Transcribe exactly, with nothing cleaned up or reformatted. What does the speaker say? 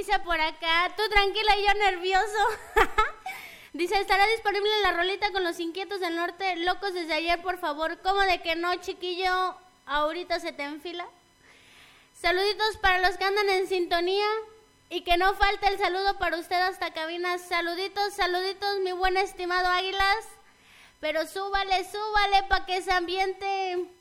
dice por acá, tú tranquila y yo nervioso. Dice, ¿estará disponible la rolita con los inquietos del norte? Locos desde ayer, por favor. ¿Cómo de que no, chiquillo? Ahorita se te enfila. Saluditos para los que andan en sintonía. Y que no falte el saludo para usted hasta cabina. Saluditos, saluditos, mi buen estimado Águilas. Pero súbale, súbale para que se ambiente.